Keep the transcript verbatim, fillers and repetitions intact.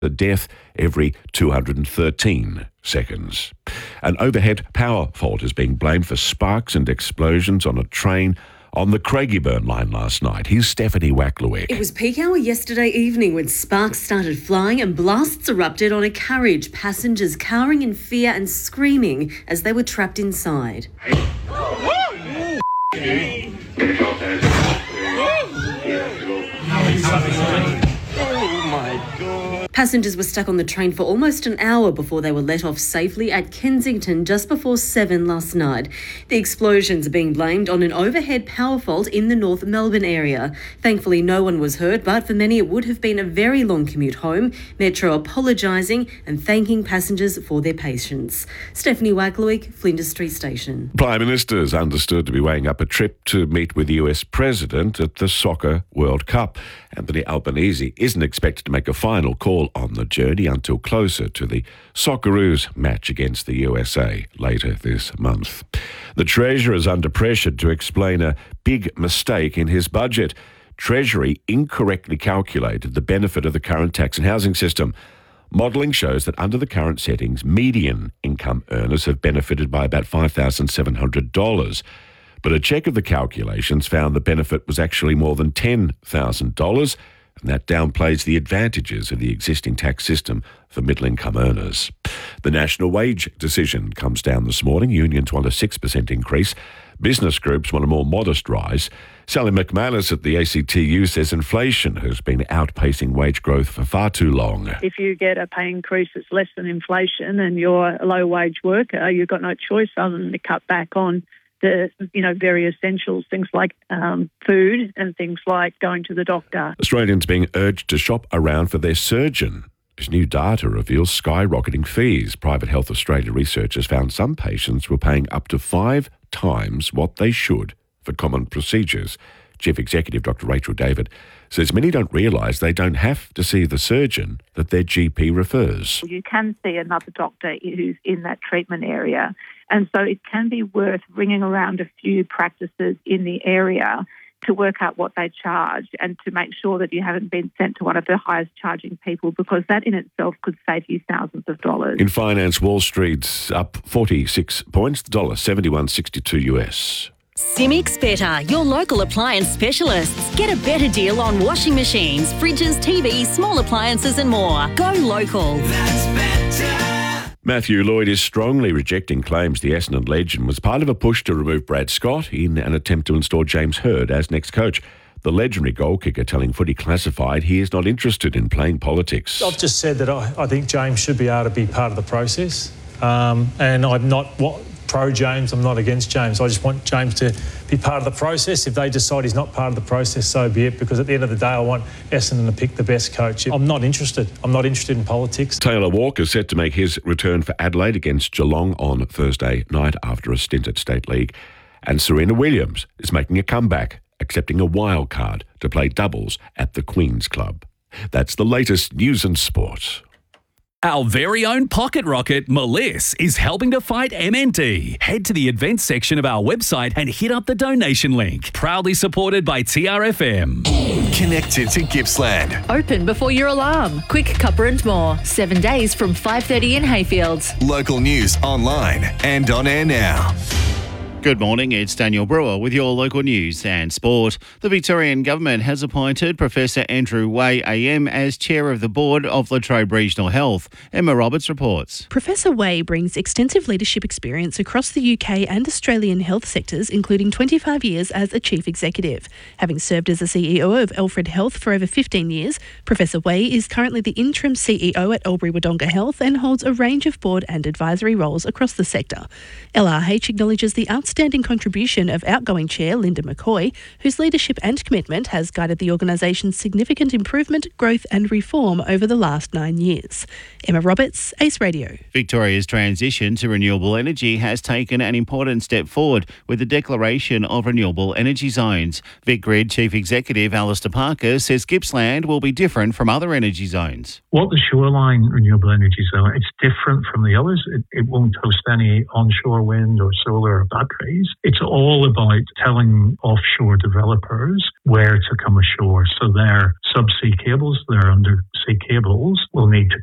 a death every two hundred thirteen seconds. An overhead power fault is being blamed for sparks and explosions on a train on the Craigieburn line last night. Here's Stephanie Wacklewick. It was peak hour yesterday evening when sparks started flying and blasts erupted on a carriage, passengers cowering in fear and screaming as they were trapped inside. Passengers were stuck on the train for almost an hour before they were let off safely at Kensington just before seven last night. The explosions are being blamed on an overhead power fault in the North Melbourne area. Thankfully, no one was hurt, but for many it would have been a very long commute home. Metro apologising and thanking passengers for their patience. Stephanie Wacklewick, Flinders Street Station. Prime Minister is understood to be weighing up a trip to meet with the U S President at the Soccer World Cup. Anthony Albanese isn't expected to make a final call on the journey until closer to the Socceroos match against the U S A later this month. The Treasurer is under pressure to explain a big mistake in his budget. Treasury incorrectly calculated the benefit of the current tax and housing system. Modelling shows that under the current settings, median income earners have benefited by about five thousand seven hundred dollars. But a check of the calculations found the benefit was actually more than ten thousand dollars, and that downplays the advantages of the existing tax system for middle-income earners. The national wage decision comes down this morning. Unions want a six percent increase. Business groups want a more modest rise. Sally McManus at the A C T U says inflation has been outpacing wage growth for far too long. If you get a pay increase that's less than inflation and you're a low-wage worker, you've got no choice other than to cut back on the, you know, very essentials, things like um, food and things like going to the doctor. Australians being urged to shop around for their surgeon. As new data reveals skyrocketing fees. Private Health Australia researchers found some patients were paying up to five times what they should for common procedures. Chief Executive Doctor Rachel David says many don't realise they don't have to see the surgeon that their G P refers. You can see another doctor who's in that treatment area, and so it can be worth ringing around a few practices in the area to work out what they charge and to make sure that you haven't been sent to one of the highest charging people, because that in itself could save you thousands of dollars. In finance, Wall Street's up forty-six points, the dollar seventy-one sixty-two U S. Simics Better, your local appliance specialists. Get a better deal on washing machines, fridges, T Vs, small appliances and more. Go local. That's better. Matthew Lloyd is strongly rejecting claims the Essendon legend was part of a push to remove Brad Scott in an attempt to install James Hird as next coach. The legendary goal kicker telling Footy Classified he is not interested in playing politics. I've just said that I, I think James should be able to be part of the process, um, and I'm not what. pro James, I'm not against James. I just want James to be part of the process. If they decide he's not part of the process, so be it, because at the end of the day, I want Essendon to pick the best coach. I'm not interested. I'm not interested in politics. Taylor Walker set to make his return for Adelaide against Geelong on Thursday night after a stint at State League. And Serena Williams is making a comeback, accepting a wild card to play doubles at the Queen's Club. That's the latest news and sport. Our very own pocket rocket, Meliss, is helping to fight M N D. Head to the events section of our website and hit up the donation link. Proudly supported by T R F M. Connected to Gippsland. Open before your alarm. Quick Cupper and More. Seven days from five thirty in Hayfields. Local news online and on air now. Good morning, it's Daniel Brewer with your local news and sport. The Victorian Government has appointed Professor Andrew Way A M as Chair of the Board of Latrobe Regional Health. Emma Roberts reports. Professor Way brings extensive leadership experience across the U K and Australian health sectors, including twenty-five years as a Chief Executive. Having served as the C E O of Alfred Health for over fifteen years, Professor Way is currently the interim C E O at Albury Wodonga Health and holds a range of board and advisory roles across the sector. L R H acknowledges the outstanding Outstanding contribution of outgoing Chair Linda McCoy, whose leadership and commitment has guided the organisation's significant improvement, growth and reform over the last nine years. Emma Roberts, Ace Radio. Victoria's transition to renewable energy has taken an important step forward with the declaration of renewable energy zones. VicGrid Chief Executive Alistair Parker says Gippsland will be different from other energy zones. What the Shoreline Renewable Energy Zone, it's different from the others. It, it won't host any onshore wind or solar or battery. countries. It's all about telling offshore developers where to come ashore. So their subsea cables, their undersea cables will need to